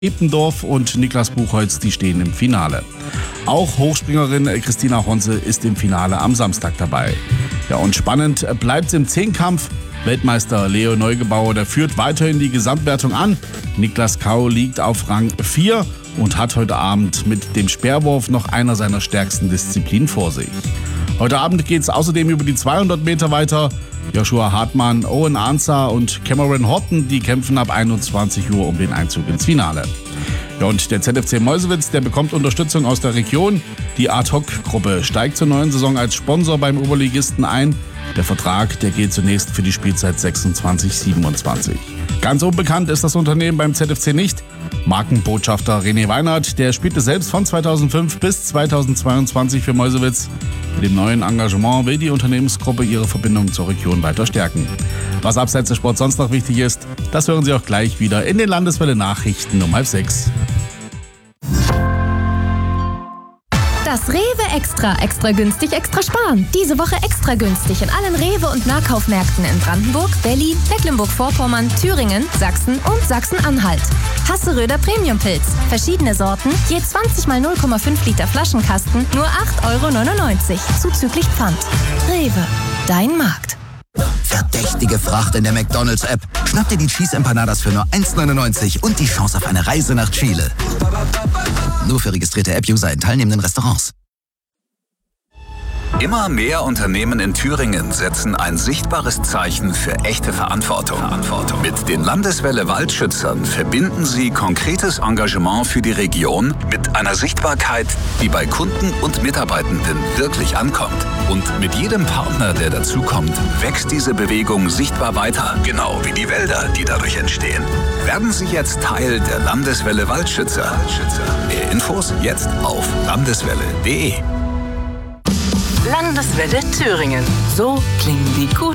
Eppendorf und Niklas Buchholz, die stehen im Finale. Auch Hochspringerin Christina Honse ist im Finale am Samstag dabei. Ja, und spannend bleibt es im Zehnkampf. Weltmeister Leo Neugebauer, der führt weiterhin die Gesamtwertung an. Niklas Kau liegt auf Rang 4 und hat heute Abend mit dem Speerwurf noch einer seiner stärksten Disziplinen vor sich. Heute Abend geht es außerdem über die 200 Meter weiter. Joshua Hartmann, Owen Ansah und Cameron Horton, die kämpfen ab 21 Uhr um den Einzug ins Finale. Ja, und der ZFC Meuselwitz, der bekommt Unterstützung aus der Region. Die Ad-Hoc-Gruppe steigt zur neuen Saison als Sponsor beim Oberligisten ein. Der Vertrag, der gilt zunächst für die Spielzeit 26/27. Ganz unbekannt ist das Unternehmen beim ZFC nicht. Markenbotschafter René Weinert, der spielte selbst von 2005 bis 2022 für Meuselwitz. Mit dem neuen Engagement will die Unternehmensgruppe ihre Verbindung zur Region weiter stärken. Was abseits des Sports sonst noch wichtig ist, das hören Sie auch gleich wieder in den Landeswelle-Nachrichten um 5:30. Das Rewe Extra günstig, extra sparen. Diese Woche extra günstig in allen Rewe- und Nahkaufmärkten in Brandenburg, Berlin, Mecklenburg-Vorpommern, Thüringen, Sachsen und Sachsen-Anhalt. Hasseröder Premiumpilz. Verschiedene Sorten, je 20 mal 0,5 Liter Flaschenkasten, nur 8,99 € zuzüglich Pfand. Rewe, dein Markt. Verdächtige Fracht in der McDonald's-App. Schnapp dir die Cheese Empanadas für nur 1,99 € und die Chance auf eine Reise nach Chile. Nur für registrierte App-User in teilnehmenden Restaurants. Immer mehr Unternehmen in Thüringen setzen ein sichtbares Zeichen für echte Verantwortung. Mit den Landeswelle Waldschützern verbinden sie konkretes Engagement für die Region mit einer Sichtbarkeit, die bei Kunden und Mitarbeitenden wirklich ankommt. Und mit jedem Partner, der dazukommt, wächst diese Bewegung sichtbar weiter, genau wie die Wälder, die dadurch entstehen. Werden Sie jetzt Teil der Landeswelle Waldschützer. Mehr Infos jetzt auf landeswelle.de. Landeswelle Thüringen. So klingen die gut.